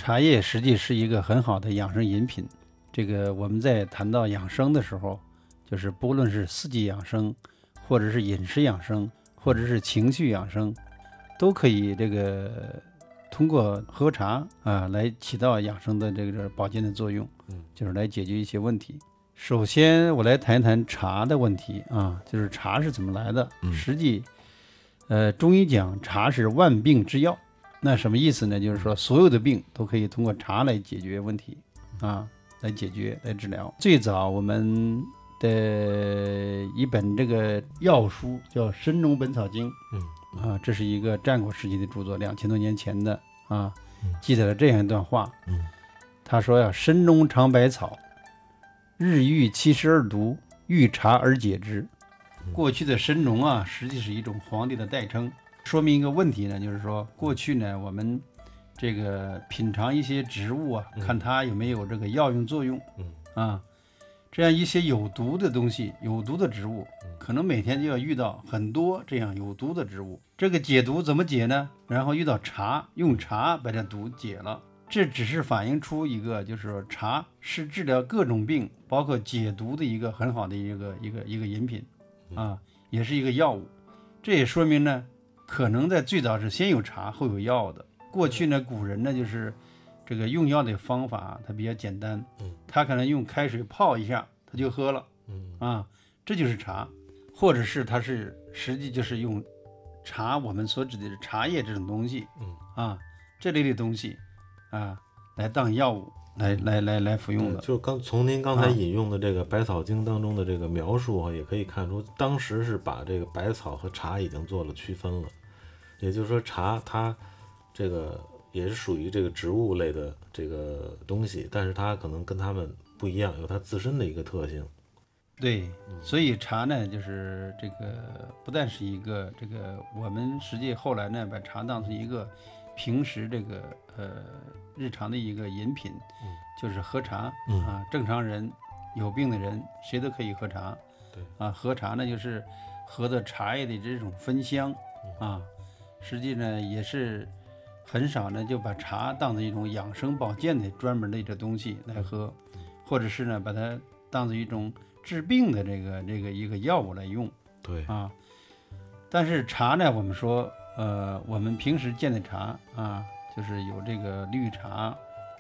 茶叶实际是一个很好的养生饮品。这个我们在谈到养生的时候，就是不论是四季养生，或者是饮食养生，或者是情绪养生，都可以这个通过喝茶来起到养生的这个保健的作用，就是来解决一些问题。首先我来谈一谈茶的问题就是茶是怎么来的。实际中医讲茶是万病之药，那什么意思呢？就是说所有的病都可以通过茶来解决问题来解决来治疗。最早我们的一本这个药书叫《神农本草经》，这是一个战国时期的著作，2000多年前的记载了这样一段话，他说神农尝百草，日遇72毒，遇茶而解之。过去的神农实际是一种皇帝的代称，说明一个问题呢，就是说过去呢我们这个品尝一些植物看它有没有这个药用作用这样一些有毒的东西，有毒的植物，可能每天就要遇到很多这样有毒的植物。这个解毒怎么解呢？然后遇到茶，用茶把这毒解了。这只是反映出一个，就是说茶是治疗各种病，包括解毒的一个很好的一个饮品也是一个药物。这也说明呢，可能在最早是先有茶后有药的。过去呢，古人呢就是这个用药的方法它比较简单，他可能用开水泡一下他就喝了这就是茶。或者是他是实际就是用茶，我们所指的是茶叶这种东西这类的东西来当药物来服用的。 就从您刚才引用的这个《百草经》当中的这个描述也可以看出，当时是把这个百草和茶已经做了区分了。也就是说，茶它这个也是属于这个植物类的这个东西，但是它可能跟它们不一样，有它自身的一个特性。 对，所以茶呢，就是这个不但是一个这个我们实际后来呢把茶当成一个平时这个日常的一个饮品，就是喝茶正常人有病的人谁都可以喝茶。对喝茶呢就是喝的茶叶的这种芬香实际呢也是很少呢就把茶当成一种养生保健的专门的这东西来喝，或者是呢把它当成一种治病的这个一个药物来用。 对但是茶呢，我们说我们平时见的茶就是有这个绿茶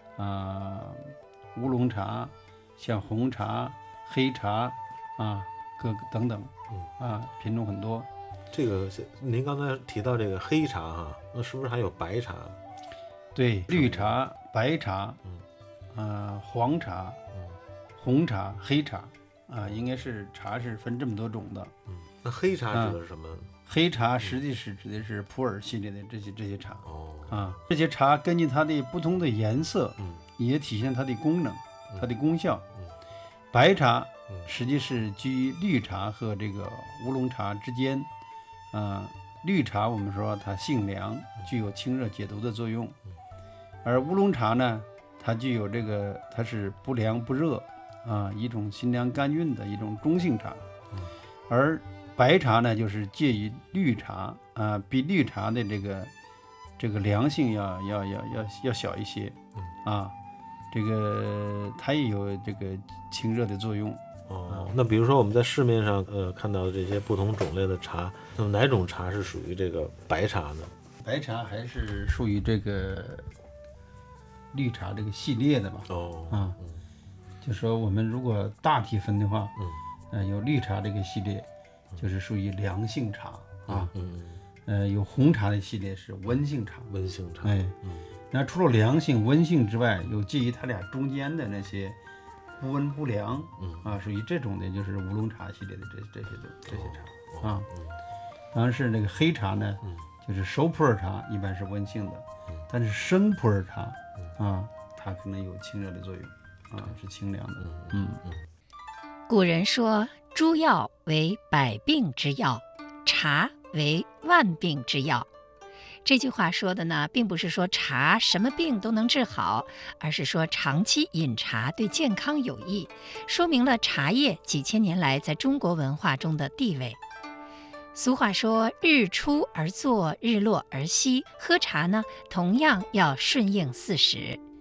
乌龙茶，像红茶、黑茶各等等品种很多。 这个您刚才提到这个黑茶那是不是还有白茶？ 对，绿茶、白茶黄茶红茶、黑茶应该是茶是分这么多种的。 那黑茶指的是什么？ 黑茶实际是指的是普洱系列的这些茶这些茶根据它的不同的颜色也体现它的功能它的功效。白茶实际是居于绿茶和这个乌龙茶之间绿茶我们说它性凉，具有清热解毒的作用，而乌龙茶呢它具有这个它是不凉不热一种心凉甘韵的一种中性茶。而白茶呢就是介于绿茶比绿茶的这个凉性要小一些这个它也有这个清热的作用。 那比如说我们在市面上看到的这些不同种类的茶，那么哪种茶是属于这个白茶呢？ 白茶还是属于这个绿茶这个系列的吧。就说我们如果大体分的话有绿茶这个系列就是属于凉性茶有红茶的系列是温性茶。那除了凉性温性之外，有介于它俩中间的那些不温不凉属于这种的就是乌龙茶系列的这些茶当然是那个黑茶呢就是熟普洱茶一般是温性的但是生普洱茶它可能有清热的作用是清凉的。 古人说诸药为百病之药，茶为万病之药。这句话说的呢，并不是说茶什么病都能治好，而是说长期饮茶对健康有益，说明了茶叶几千年来在中国文化中的地位。俗话说日出而作，日落而息，喝茶呢同样要顺应四时。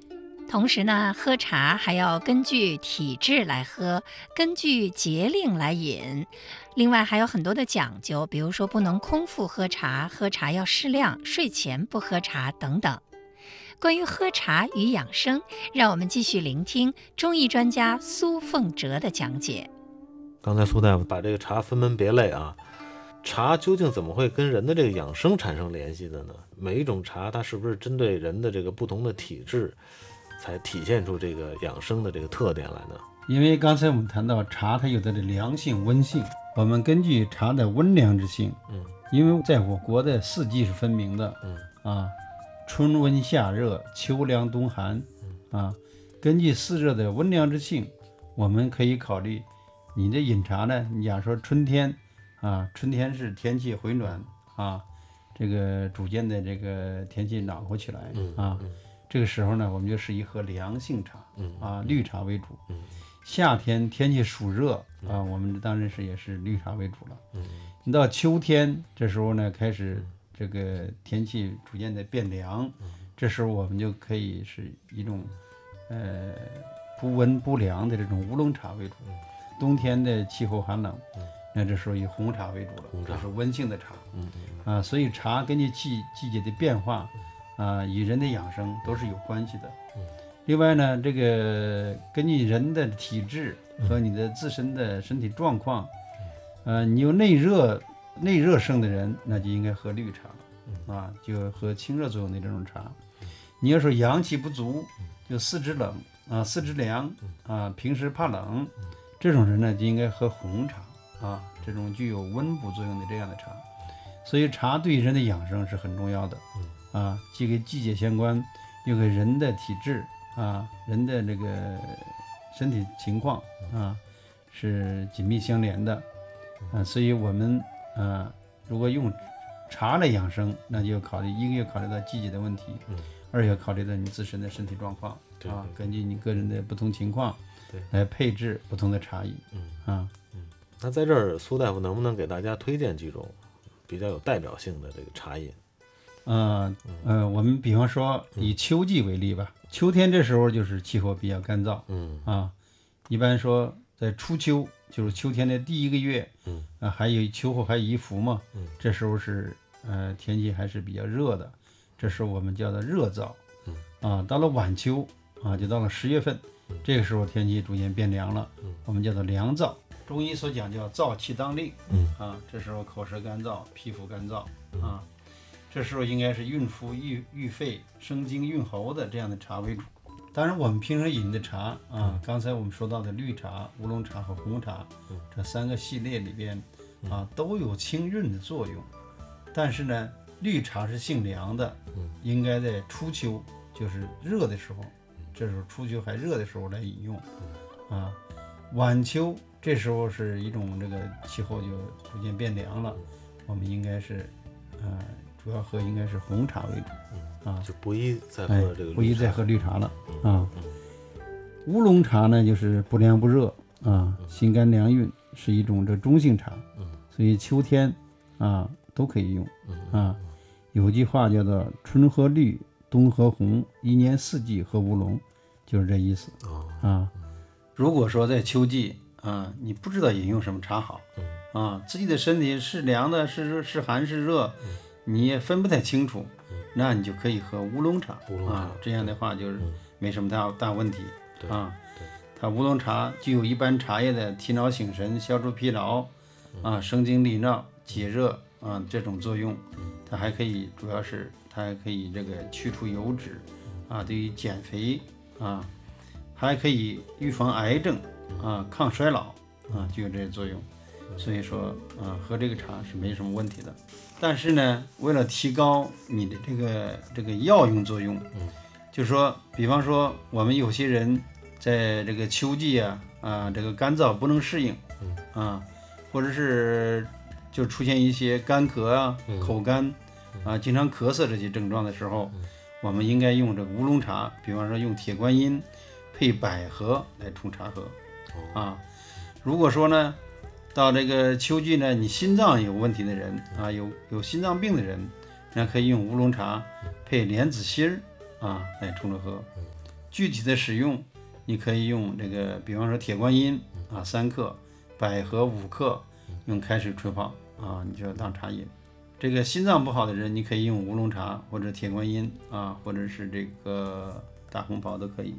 同时呢，喝茶还要根据体质来喝，根据节令来饮。另外还有很多的讲究，比如说不能空腹喝茶，喝茶要适量，睡前不喝茶等等。关于喝茶与养生，让我们继续聆听中医专家苏凤哲的讲解。 刚才苏大夫把这个茶分门别类啊，茶究竟怎么会跟人的这个养生产生联系的呢？每一种茶它是不是针对人的这个不同的体质才体现出这个养生的这个特点来呢？ 因为刚才我们谈到茶它有它的凉性温性，我们根据茶的温凉之性，因为在我国的四季是分明的，春温夏热，秋凉冬寒，根据四热的温凉之性，我们可以考虑你的饮茶呢，你假如说春天春天是天气回暖这个逐渐的这个天气暖和起来这个时候呢，我们就适宜喝凉性茶绿茶为主。夏天天气暑热我们当然是也是绿茶为主了。你到秋天这时候呢，开始这个天气逐渐的变凉，这时候我们就可以是一种不温不凉的这种乌龙茶为主。冬天的气候寒冷，那这时候以红茶为主了，这是温性的茶。所以茶根据季节的变化与人的养生都是有关系的。另外呢，这个根据人的体质和你的自身的身体状况，你有内热盛的人，那就应该喝绿茶了就喝清热作用的这种茶。你要说阳气不足，就四肢冷四肢凉平时怕冷，这种人呢就应该喝红茶这种具有温补作用的这样的茶。所以茶对人的养生是很重要的既跟季节相关，又跟人的体质人的这个身体情况是紧密相连的所以我们如果用茶来养生，那就考虑一个要考虑到季节的问题，二要考虑到你自身的身体状况根据你个人的不同情况来配置不同的茶饮那在这儿苏大夫能不能给大家推荐几种比较有代表性的这个茶饮？ 我们比方说以秋季为例吧，秋天这时候就是气候比较干燥一般说在初秋，就是秋天的第一个月还有秋后还有一伏嘛这时候是天气还是比较热的，这时候我们叫做热燥到了晚秋就到了10月份这个时候天气逐渐变凉了我们叫做凉燥。中医所讲叫燥气当令这时候口舌干燥，皮肤干燥这时候应该是孕妇郁肺生津润喉的这样的茶为主。当然我们平时饮的茶刚才我们说到的绿茶、乌龙茶和红茶这3个系列里边都有清润的作用，但是呢绿茶是性凉的应该在初秋，就是热的时候，这时候初秋还热的时候来饮用晚秋这时候是一种这个气候就逐渐变凉了我们应该是主要喝应该是红茶为主就不宜再喝这个不宜再喝绿茶了乌龙茶呢就是不凉不热心肝凉运，是一种这中性茶所以秋天都可以用有句话叫做春喝绿，冬喝红，一年四季喝乌龙，就是这意思如果说在秋季你不知道饮用什么茶好自己的身体是凉的是寒是热你也分不太清楚那你就可以喝乌龙茶这样的话就是没什么大问题它乌龙茶具有一般茶叶的提脑醒神、消除疲劳生津利尿、解热这种作用。它还可以主要是它还可以这个去除油脂对于减肥还可以预防癌症抗衰老具有这些作用。所以说喝这个茶是没什么问题的。但是呢，为了提高你的这个药用作用就是说比方说我们有些人在这个秋季这个干燥不能适应或者是就出现一些干咳口干经常咳嗽这些症状的时候我们应该用这个乌龙茶，比方说用铁观音配百合来冲茶喝如果说呢到这个秋季呢，你心脏有问题的人有心脏病的人，那可以用乌龙茶配莲子心来冲着喝。 具体的使用，你可以用这个，比方说铁观音3克，百合5克，用开水冲泡你就当茶饮。这个心脏不好的人，你可以用乌龙茶或者铁观音或者是这个大红袍都可以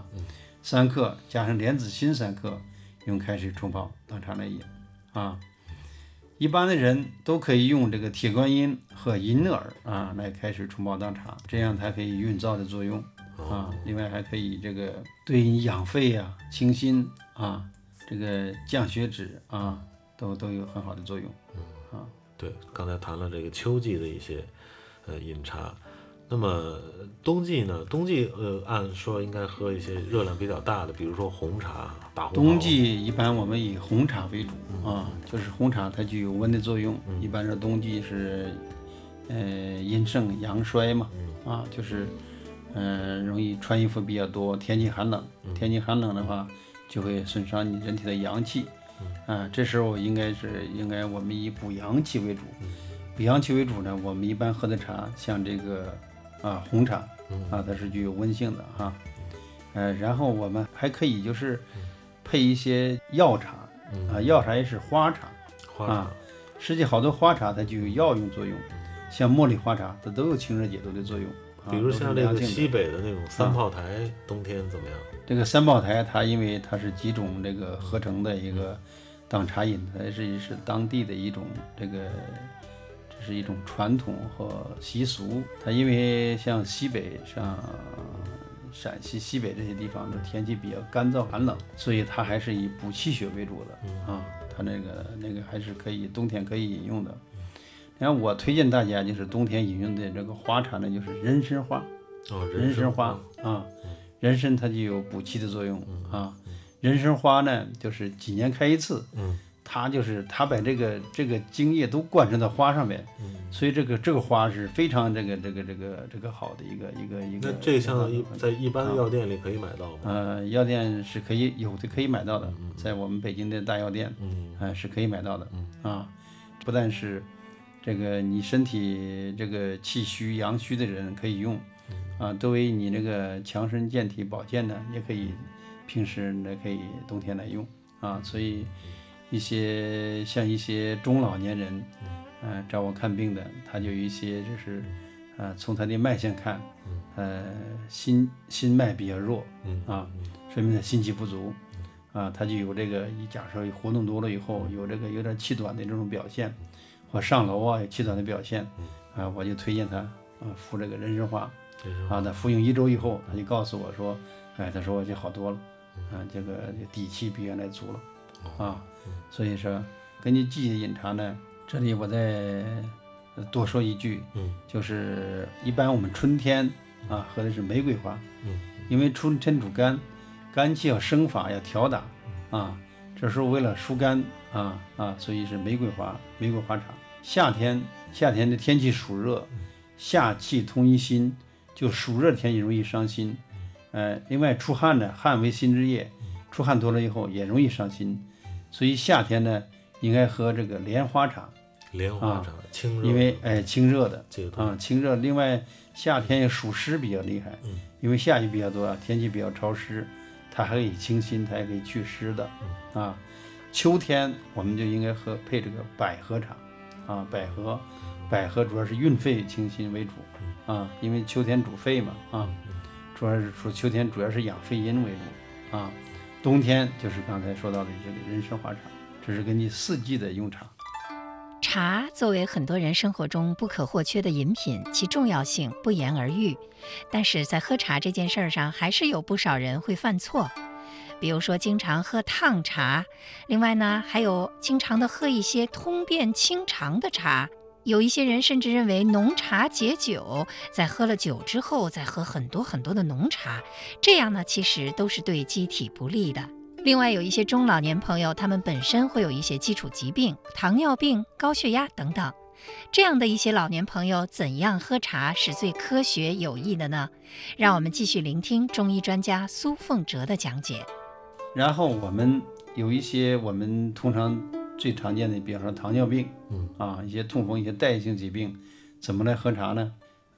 3克加上莲子心3克，用开水冲泡当茶来饮一般的人都可以用这个铁观音和银耳来开水冲泡当茶，这样它可以运燥的作用另外还可以这个对你养肺清心这个降血脂都有很好的作用对，刚才谈了这个秋季的一些饮茶，那么冬季呢？冬季按说应该喝一些热量比较大的，比如说红茶、大红袍。 冬季一般我们以红茶为主就是红茶它具有温的作用，一般是冬季是阴盛阳衰嘛就是容易穿衣服比较多，天气寒冷，天气寒冷的话就会损伤你人体的阳气这时候应该我们以补阳气为主，补阳气为主呢，我们一般喝的茶像这个红茶它是具有温性的然后我们还可以就是配一些药茶药茶也是花茶实际好多花茶它就有药用作用，像茉莉花茶它都有清热解毒的作用比如像这个西北的那种三炮台冬天怎么样？ 这个三炮台它因为它是几种这个合成的一个当茶饮，它是当地的一种这是一种传统和习俗。它因为像西北像陕西西北这些地方的天气比较干燥寒冷，所以它还是以补气血为主的它那个还是可以冬天可以饮用的。然后我推荐大家就是冬天饮用的这个花茶呢，就是人参花人参花人参它就有补气的作用人参花呢就是几年开一次它把这个精液都灌输到花上面所以这个花是非常这个好的一个那这像在一般的药店里可以买到吗？ 药店是可以有的可以买到的在我们北京的大药店是可以买到的不但是这个你身体这个气虚阳虚的人可以用作为你这个强身健体保健呢也可以平时呢可以冬天来用所以像一些中老年人找我看病的，他就有一些就是从他的脉象看心脉比较弱说明他心气不足他就有这个假设活动多了以后有这个有点气短的这种表现，或上楼有气短的表现我就推荐他服这个人参花他服用1周以后他就告诉我说他说我就好多了这个底气比原来足了所以说根据季节饮茶呢，这里我再多说一句就是一般我们春天喝的是玫瑰花因为春天主肝，肝气要生发要调达这时候为了疏肝所以是玫瑰花茶。夏天的天气暑热，夏气通于心，就暑热天气容易伤心另外出汗呢，汗为心之液，出汗多了以后也容易伤心，所以夏天呢应该喝这个莲花茶清热， 因为清热的清热。另外夏天也暑湿比较厉害因为下雨比较多天气比较潮湿，它还可以清心，它还可以祛湿的秋天我们就应该配这个百合茶百合主要是运肺清心为主因为秋天主肺嘛主要是说秋天主要是养肺阴为主冬天就是刚才说到的这个人参花茶，这是根据四季的用茶。 茶作为很多人生活中不可或缺的饮品，其重要性不言而喻。但是在喝茶这件事上，还是有不少人会犯错。比如说经常喝烫茶，另外呢还有经常的喝一些通便清肠的茶。有一些人甚至认为浓茶解酒，在喝了酒之后再喝很多很多的浓茶，这样呢其实都是对机体不利的。另外有一些中老年朋友，他们本身会有一些基础疾病，糖尿病、高血压等等，这样的一些老年朋友怎样喝茶是最科学有益的呢？让我们继续聆听中医专家苏凤哲的讲解。 然后我们有一些我们通常最常见的，比方说糖尿病一些痛风、一些代谢性疾病，怎么来喝茶呢？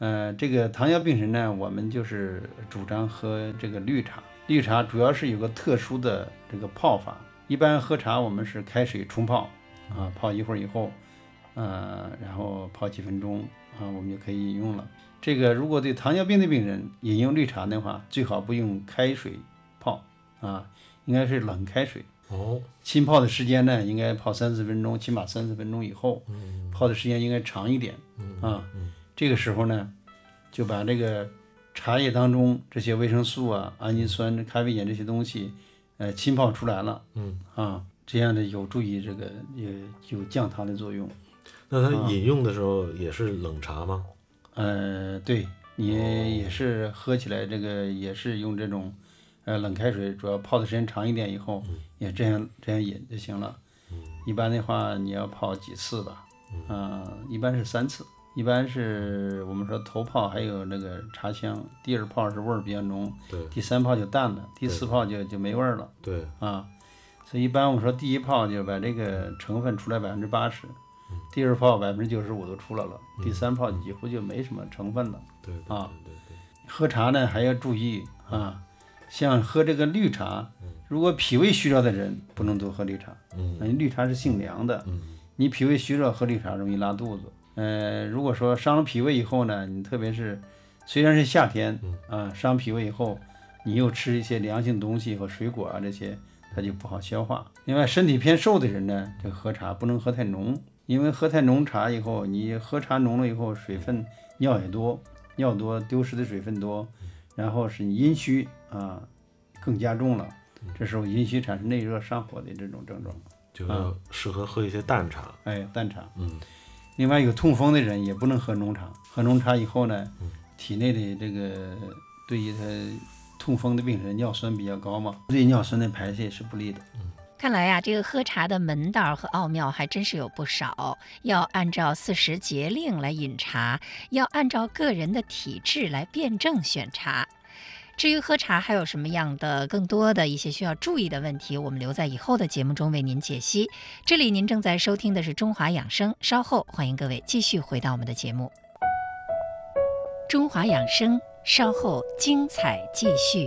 这个糖尿病人呢，我们就是主张喝这个绿茶。绿茶主要是有个特殊的这个泡法，一般喝茶我们是开水冲泡啊，泡一会儿以后，然后泡几分钟啊，我们就可以饮用了。这个如果对糖尿病的病人饮用绿茶的话，最好不用开水泡啊，应该是冷开水。浸泡的时间呢，应该泡30分钟，起码30分钟以后，泡的时间应该长一点啊。这个时候呢，就把这个茶叶当中这些维生素啊、氨基酸、咖啡因这些东西，浸泡出来了，这样的有助于这个也有降糖的作用。 那它饮用的时候也是冷茶吗？ 对，你也是喝起来这个也是用这种冷开水，主要泡的时间长一点以后，也这样饮就行了。一般的话你要泡几次吧？一般是3次。一般是我们说头泡还有那个茶香，第2泡是味儿比较浓，第3泡就淡了，第4泡就没味儿了。 对啊， 所以一般我们说第1泡就把这个成分出来80%，第2泡95%都出来了，第3泡几乎就没什么成分了。 对。 喝茶呢还要注意啊，像喝这个绿茶，如果脾胃虚弱的人不能多喝绿茶，绿茶是性凉的，你脾胃虚弱喝绿茶容易拉肚子。如果说伤了脾胃以后呢，你特别是虽然是夏天伤脾胃以后，你又吃一些凉性东西和水果啊这些，它就不好消化。另外身体偏瘦的人呢，这个喝茶不能喝太浓，因为喝太浓茶以后，你喝茶浓了以后，水分尿也多，尿多丢失的水分多，然后使你阴虚更加重了，这时候阴虚产生内热上火的这种症状， 就要适合喝一些淡茶。 淡茶。另外有痛风的人也不能喝浓茶，喝浓茶以后呢，体内的这个对于他痛风的病人尿酸比较高嘛，对尿酸的排泄是不利的。 看来呀，这个喝茶的门道和奥妙还真是有不少，要按照40节令来饮茶，要按照个人的体质来辩证选茶。至于喝茶还有什么样的更多的一些需要注意的问题，我们留在以后的节目中为您解析。这里您正在收听的是中华养生，稍后欢迎各位继续回到我们的节目。中华养生，稍后精彩继续。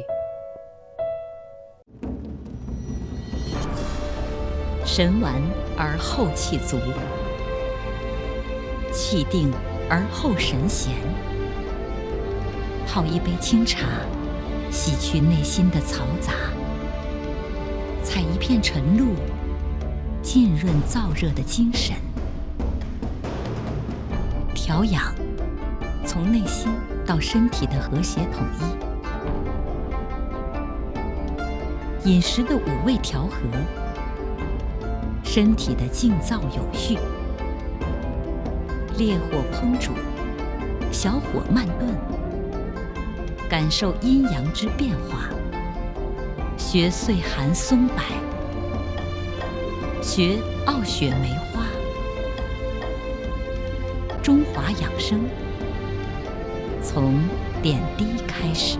神完而后气足，气定而后神闲。泡一杯清茶，洗去内心的嘈杂；采一片晨露，浸润燥热的精神。调养，从内心到身体的和谐统一；饮食的5味调和，身体的静躁有序。烈火烹煮，小火慢炖，感受阴阳之变化，学岁寒松柏，学傲雪梅花。中华养生，从点滴开始。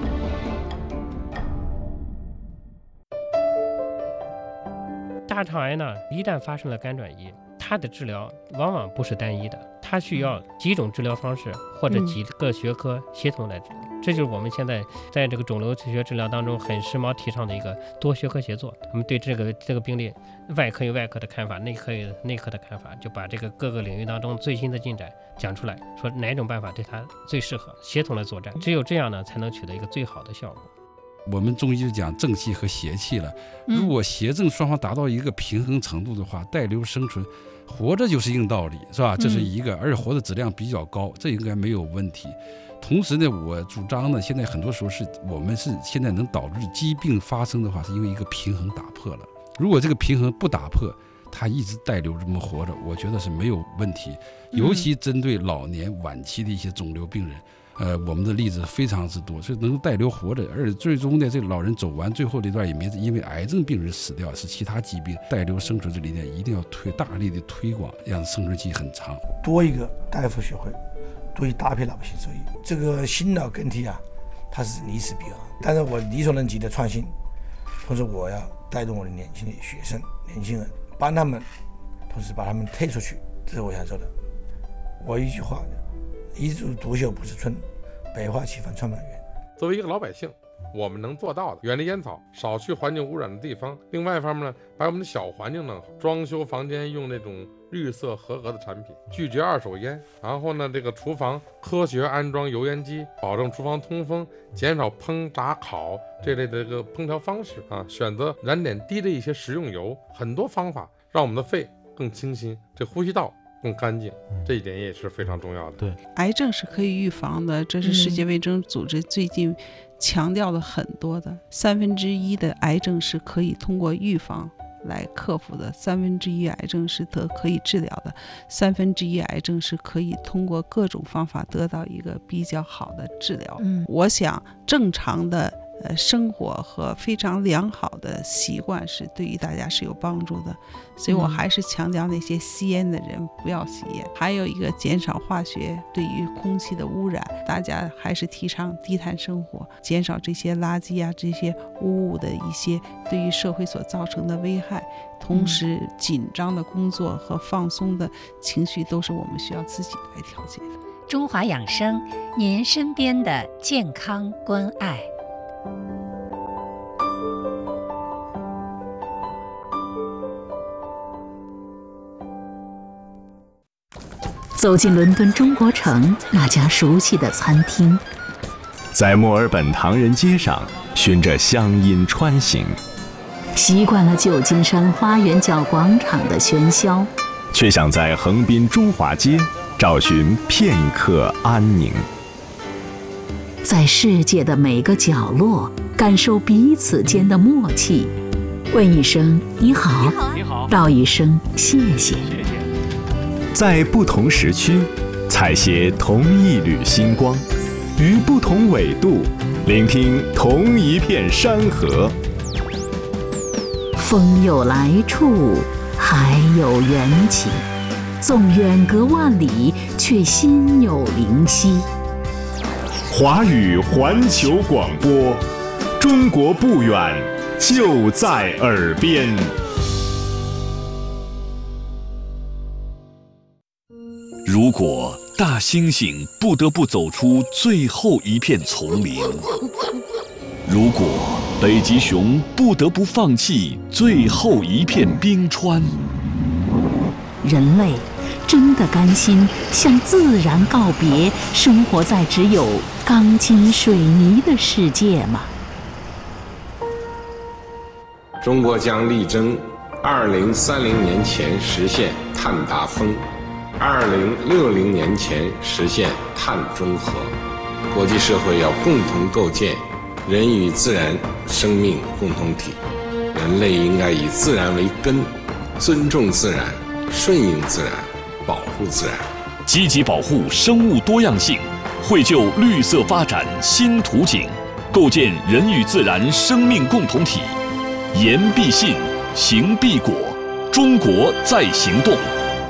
大肠癌呢，一旦发生了肝转移，它的治疗往往不是单一的，它需要几种治疗方式或者几个学科协同来治疗。这就是我们现在在这个肿瘤学治疗当中很时髦提倡的一个多学科协作。我们对这个病例，外科有外科的看法，内科有内科的看法，就把这个各个领域当中最新的进展讲出来，说哪种办法对它最适合，协同来作战。只有这样呢，才能取得一个最好的效果。 我们中医就讲正气和邪气了，如果邪正双方达到一个平衡程度的话，带瘤生存，活着就是硬道理，是吧？这是一个，而且活的质量比较高，这应该没有问题。同时呢，我主张呢，现在很多时候是我们是现在能导致疾病发生的话，是因为一个平衡打破了。如果这个平衡不打破，他一直带瘤这么活着，我觉得是没有问题。尤其针对老年晚期的一些肿瘤病人，我们的例子非常之多，所以能够带瘤活着，而且最终呢，这个老人走完最后这段也没因为癌症病人死掉，是其他疾病。带瘤生存这理念一定要大力的推广，让生存期很长。 多一个大夫学会，多一搭配老百姓受益。这个新老更替啊，它是你死必然，但是我力所能及的创新，同时我要带动我的年轻的学生、年轻人，帮他们，同时把他们推出去，这是我想说的。我一句话， 一枝独秀不是春，百花齐放创办园。 作为一个老百姓，我们能做到的，远离烟草，少去环境污染的地方。另外一方面呢，把我们的小环境弄好，装修房间用那种绿色合格的产品，拒绝二手烟。然后呢，这个厨房科学安装油烟机，保证厨房通风，减少烹炸烤这类的这个烹调方式啊，选择燃点低的一些食用油，很多方法让我们的肺更清新，这呼吸道更干净，这一点也是非常重要的。 对， 癌症是可以预防的，这是世界卫生组织最近强调了很多的。1/3的癌症是可以通过预防来克服的，1/3癌症是可以治疗的，1/3癌症是可以通过各种方法得到一个比较好的治疗。我想正常的生活和非常良好的习惯是对于大家是有帮助的，所以我还是强调那些吸烟的人不要吸烟。还有一个减少化学对于空气的污染，大家还是提倡低碳生活，减少这些垃圾啊这些污物的一些对于社会所造成的危害。同时紧张的工作和放松的情绪都是我们需要自己来调节的。 中华养生，您身边的健康关爱。 走进伦敦中国城那家熟悉的餐厅， 在墨尔本唐人街上循着乡音穿行， 习惯了旧金山花园角广场的喧嚣， 却想在横滨中华街找寻片刻安宁。 在世界的每个角落感受彼此间的默契，问一声你好， 你好， 道一声谢谢。 在不同时区采撷同一缕星光，于不同纬度聆听同一片山河。 风有来处，海有缘起，纵远隔万里，却心有灵犀。 华语环球广播，中国不远，就在耳边。 如果大猩猩不得不走出最后一片丛林，如果北极熊不得不放弃最后一片冰川， 人类真的甘心向自然告别，生活在只有钢筋水泥的世界吗？ 中国将力争2030年前实现碳达峰，2060年前实现碳中和。国际社会要共同构建人与自然生命共同体，人类应该以自然为根，尊重自然，顺应自然，保护自然， 积极保护生物多样性，绘就绿色发展新图景，构建人与自然生命共同体。言必信，行必果，中国在行动。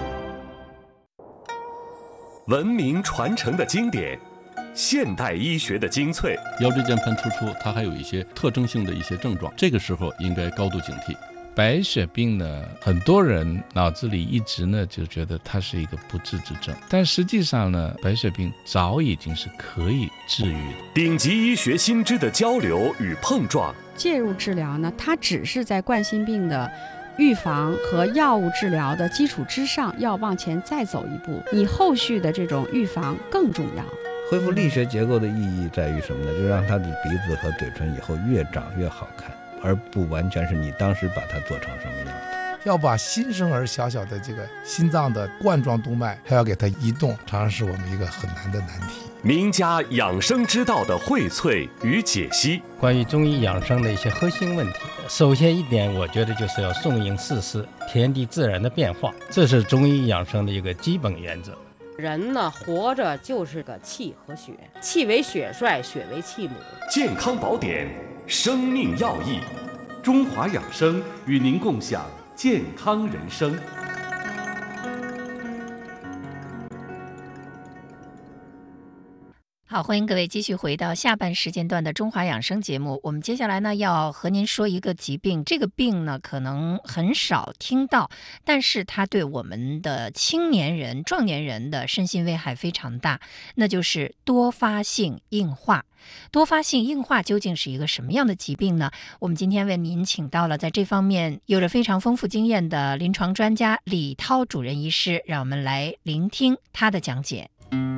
文明传承的经典，现代医学的精粹。 腰椎间盘突出它还有一些特征性的一些症状，这个时候应该高度警惕。白血病呢，很多人脑子里一直呢就觉得它是一个不治之症，但实际上呢，白血病早已经是可以治愈的。 顶级医学新知的交流与碰撞， 介入治疗呢，它只是在冠心病的预防和药物治疗的基础之上，要往前再走一步，你后续的这种预防更重要。 恢复力学结构的意义在于什么呢？就是让他的鼻子和嘴唇以后越长越好看，而不完全是你当时把它做成什么样的。 要把新生儿小小的这个心脏的冠状动脉还要给它移动，常常是我们一个很难的难题。 名家养生之道的荟萃与解析， 关于中医养生的一些核心问题，首先一点，我觉得就是要顺应四时，天地自然的变化，这是中医养生的一个基本原则。 人呢，活着就是个气和血，气为血帅，血为气母。 健康宝典，生命要义，中华养生与您共享健康人生。 好， 好，欢迎各位继续回到下半时间段的中华养生节目。我们接下来呢要和您说一个疾病，这个病呢可能很少听到，但是它对我们的青年人、壮年人的身心危害非常大，那就是多发性硬化。多发性硬化究竟是一个什么样的疾病呢？我们今天为您请到了在这方面有着非常丰富经验的临床专家李涛主任医师，让我们来聆听他的讲解。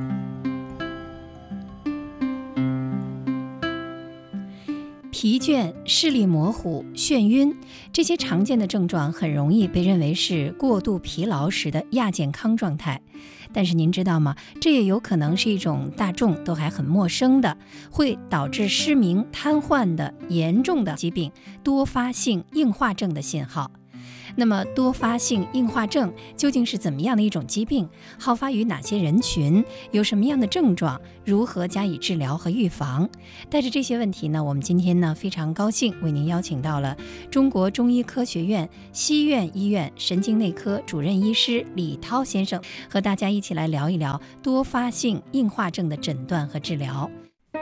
疲倦、视力模糊、眩晕，这些常见的症状很容易被认为是过度疲劳时的亚健康状态。但是您知道吗？这也有可能是一种大众都还很陌生的，会导致失明、瘫痪的严重的疾病——多发性硬化症的信号。那么多发性硬化症究竟是怎么样的一种疾病？好发于哪些人群？有什么样的症状？如何加以治疗和预防？带着这些问题呢，我们今天呢非常高兴为您邀请到了中国中医科学院西苑医院神经内科主任医师李涛先生，和大家一起来聊一聊多发性硬化症的诊断和治疗。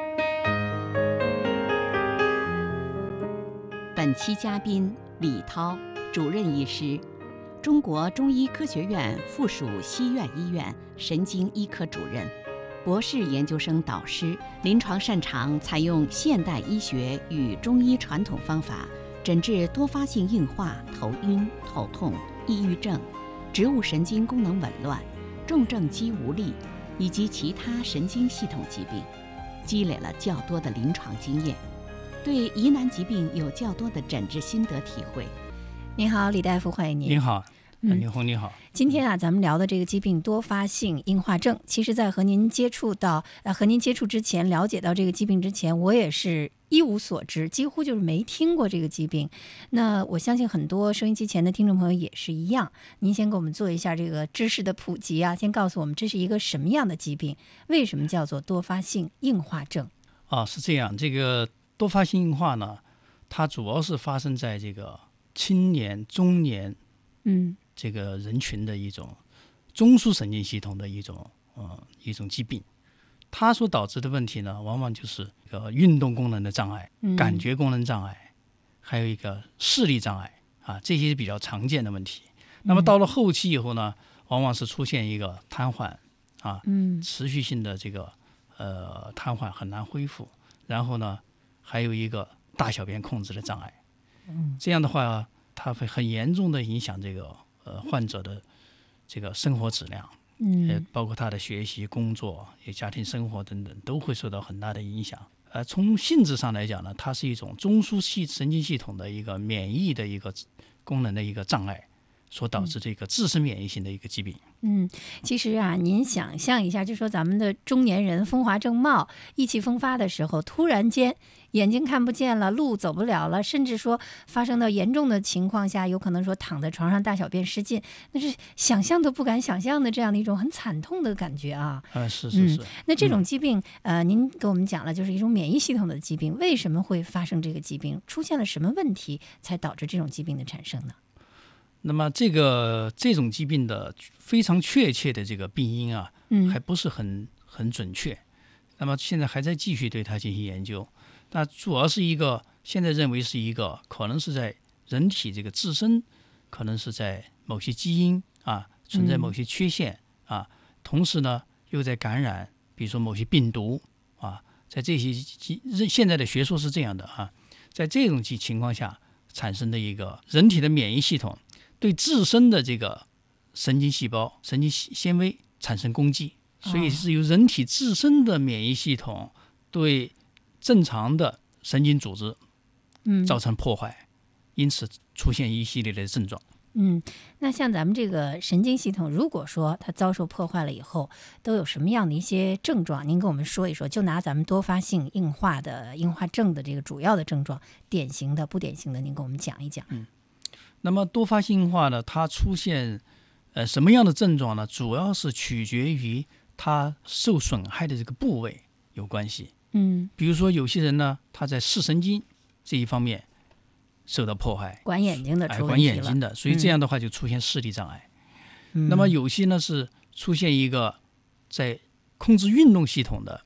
本期嘉宾李涛，主任医师，中国中医科学院附属西苑医院神经医科主任，博士研究生导师，临床擅长采用现代医学与中医传统方法诊治多发性硬化、头晕、头痛、抑郁症、植物神经功能紊乱、重症肌无力以及其他神经系统疾病，积累了较多的临床经验，对疑难疾病有较多的诊治心得体会。 您好，李大夫，欢迎您。 您好，李红，你好。 今天啊，咱们聊的这个疾病多发性硬化症，其实在和您接触之前，了解到这个疾病之前，我也是一无所知，几乎就是没听过这个疾病。那我相信很多收音机前的听众朋友也是一样。您先给我们做一下这个知识的普及啊，先告诉我们这是一个什么样的疾病，为什么叫做多发性硬化症？ 是这样，这个多发性硬化呢，它主要是发生在这个青年、中年，这个人群的一种中枢神经系统的一种疾病。它所导致的问题呢，往往就是运动功能的障碍、感觉功能障碍，还有一个视力障碍啊，这些是比较常见的问题。那么到了后期以后呢，往往是出现一个瘫痪啊，持续性的这个瘫痪很难恢复，然后呢，还有一个大小便控制的障碍。这样的话，它会很严重的影响这个患者的这个生活质量，包括他的学习、工作、家庭生活等等，都会受到很大的影响。从性质上来讲呢，它是一种中枢神经系统的一个免疫的一个功能的一个障碍，所导致这个自身免疫性的一个疾病。 其实啊，您想象一下，就说咱们的中年人风华正茂、意气风发的时候，突然间眼睛看不见了，路走不了了，甚至说发生到严重的情况下，有可能说躺在床上大小便失禁，那是想象都不敢想象的这样的一种很惨痛的感觉啊。 是。 那这种疾病，您给我们讲了，就是一种免疫系统的疾病，为什么会发生这个疾病？出现了什么问题才导致这种疾病的产生呢？ 那么这种疾病的非常确切的这个病因啊，还不是很准确。那么现在还在继续对它进行研究。那主要是现在认为是一个可能是在人体这个自身，可能是在某些基因啊存在某些缺陷啊，同时呢又在感染，比如说某些病毒啊，在这些现在的学说是这样的啊，在这种情况下产生的一个人体的免疫系统对自身的这个神经细胞、神经纤维产生攻击，所以是由人体自身的免疫系统对正常的神经组织造成破坏，因此出现一系列的症状。 那像咱们这个神经系统，如果说它遭受破坏了以后，都有什么样的一些症状？您跟我们说一说，就拿咱们多发性硬化症的这个主要的症状，典型的、不典型的，您跟我们讲一讲。 那么多发性硬化呢，它出现什么样的症状呢？主要是取决于它受损害的这个部位有关系。比如说有些人呢，他在视神经这一方面受到破坏， 管眼睛的出问题了， 管眼睛的，所以这样的话就出现视力障碍。那么有些呢是出现一个在控制运动系统的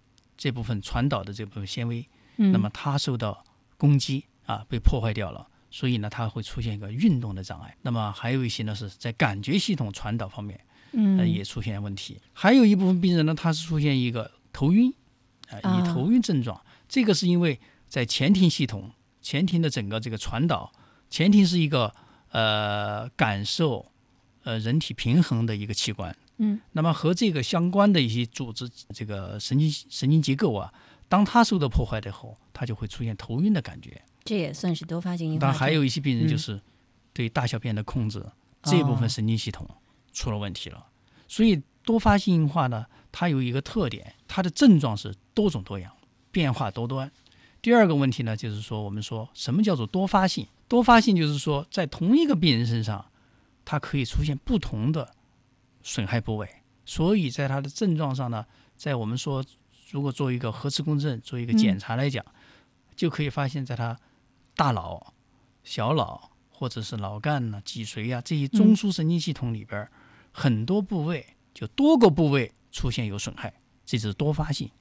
这部分传导的这部分纤维，那么它受到攻击啊，被破坏掉了，所以呢它会出现一个运动的障碍。那么还有一些呢是在感觉系统传导方面也出现问题。还有一部分病人呢，他是出现一个头晕以头晕症状，这个是因为在前庭系统，前庭的整个这个传导，前庭是一个感受人体平衡的一个器官，那么和这个相关的一些组织，这个神经结构啊，当它受到破坏的后，它就会出现头晕的感觉。 这也算是多发性硬化症。 当然还有一些病人就是对大小便的控制，这部分神经系统出了问题了。所以多发性硬化呢，它有一个特点，它的症状是多种多样，变化多端。第二个问题呢，就是说我们说什么叫做多发性？多发性就是说在同一个病人身上，它可以出现不同的损害部位，所以在它的症状上呢，在我们说如果做一个核磁共振做一个检查来讲，就可以发现在它大脑、小脑或者是脑干脊髓这些中枢神经系统里边，很多部位就多个部位出现有损害，这就是多发性。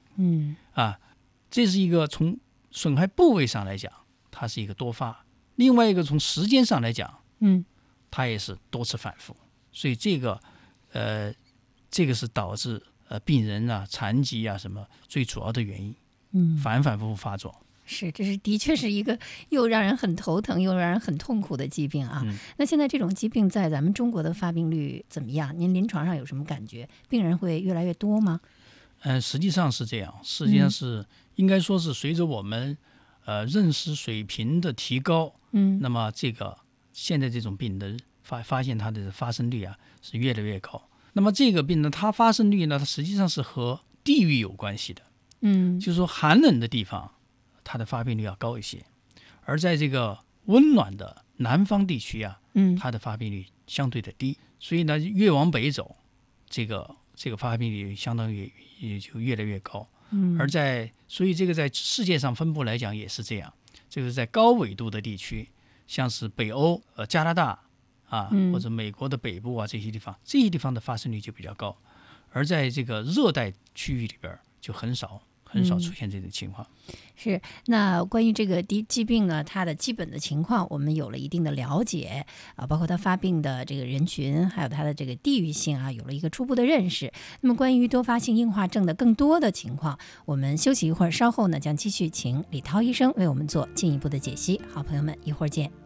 这是一个从损害部位上来讲，它是一个多发；另外一个从时间上来讲，它也是多次反复。所以这个是导致病人残疾什么最主要的原因，反反复复发作。 是，这是的确是一个又让人很头疼又让人很痛苦的疾病啊。那现在这种疾病在咱们中国的发病率怎么样？您临床上有什么感觉？病人会越来越多吗？ 实际上是这样，实际上是应该说是随着我们认识水平的提高，那么这个现在这种病的发现它的发生率是越来越高。那么这个病呢，它发生率呢，它实际上是和地域有关系的。就是说寒冷的地方，它的发病率要高一些，而在这个温暖的南方地区它的发病率相对的低。所以呢，越往北走，这个发病率相当于也就越来越高。所以这个在世界上分布来讲也是这样，这个在高纬度的地区，像是北欧、加拿大或者美国的北部这些地方的发生率就比较高，而在这个热带区域里边就很少出现这种情况。 是，那关于这个疾病呢，它的基本的情况我们有了一定的了解包括它发病的这个人群，还有它的这个地域性有了一个初步的认识。那么关于多发性硬化症的更多的情况，我们休息一会儿，稍后呢将继续请李涛医生为我们做进一步的解析。好，朋友们，一会儿见。